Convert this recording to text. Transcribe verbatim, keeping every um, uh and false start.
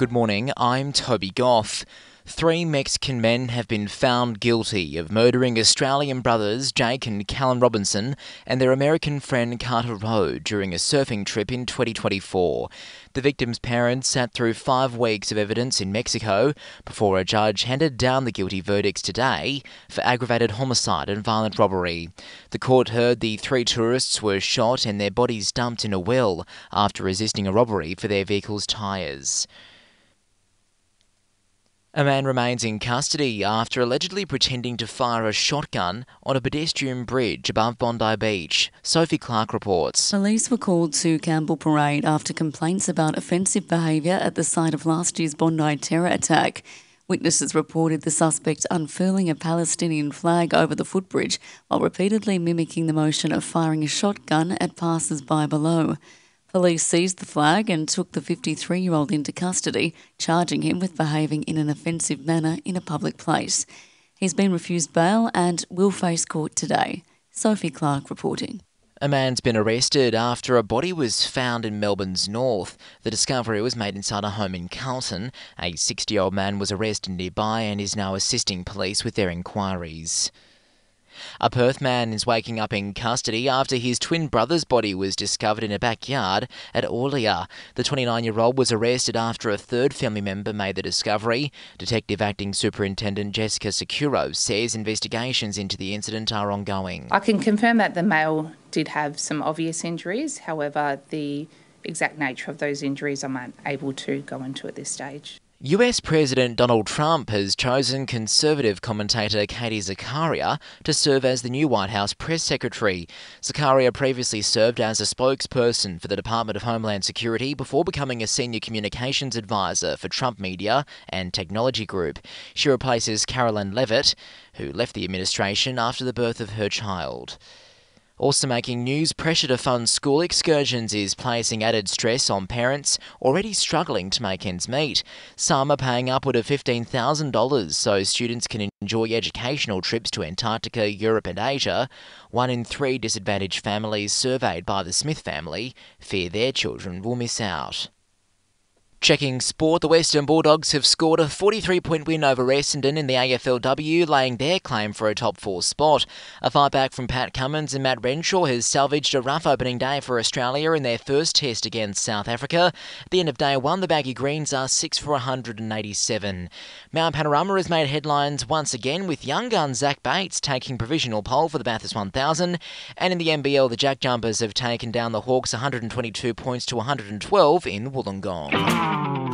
Good morning, I'm Toby Goff. Three Mexican men have been found guilty of murdering Australian brothers Jake and Callan Robinson and their American friend Carter Rowe during a surfing trip in twenty twenty-four. The victims' parents sat through five weeks of evidence in Mexico before a judge handed down the guilty verdicts today for aggravated homicide and violent robbery. The court heard the three tourists were shot and their bodies dumped in a well after resisting a robbery for their vehicle's tyres. A man remains in custody after allegedly pretending to fire a shotgun on a pedestrian bridge above Bondi Beach. Sophie Clark reports. Police were called to Campbell Parade after complaints about offensive behaviour at the site of last year's Bondi terror attack. Witnesses reported the suspect unfurling a Palestinian flag over the footbridge while repeatedly mimicking the motion of firing a shotgun at passers-by below. Police seized the flag and took the fifty-three-year-old into custody, charging him with behaving in an offensive manner in a public place. He's been refused bail and will face court today. Sophie Clark reporting. A man's been arrested after a body was found in Melbourne's north. The discovery was made inside a home in Carlton. A sixty-year-old man was arrested nearby and is now assisting police with their inquiries. A Perth man is waking up in custody after his twin brother's body was discovered in a backyard at Aulia. The twenty-nine-year-old was arrested after a third family member made the discovery. Detective Acting Superintendent Jessica Securo says investigations into the incident are ongoing. I can confirm that the male did have some obvious injuries. However, the exact nature of those injuries I'm unable to go into at this stage. U S President Donald Trump has chosen conservative commentator Katie Zakaria to serve as the new White House press secretary. Zakaria previously served as a spokesperson for the Department of Homeland Security before becoming a senior communications advisor for Trump Media and Technology Group. She replaces Carolyn Levitt, who left the administration after the birth of her child. Also making news, pressure to fund school excursions is placing added stress on parents already struggling to make ends meet. Some are paying upward of fifteen thousand dollars so students can enjoy educational trips to Antarctica, Europe and Asia. One in three disadvantaged families surveyed by the Smith family fear their children will miss out. Checking sport, the Western Bulldogs have scored a forty-three point win over Essendon in the A F L W, laying their claim for a top four spot. A fight back from Pat Cummins and Matt Renshaw has salvaged a rough opening day for Australia in their first test against South Africa. At the end of day one, the Baggy Greens are six for one hundred eighty-seven. Mount Panorama has made headlines once again with young gun Zach Bates taking provisional pole for the Bathurst one thousand. And in the N B L, the Jack Jumpers have taken down the Hawks one hundred twenty-two points to one hundred twelve in Wollongong.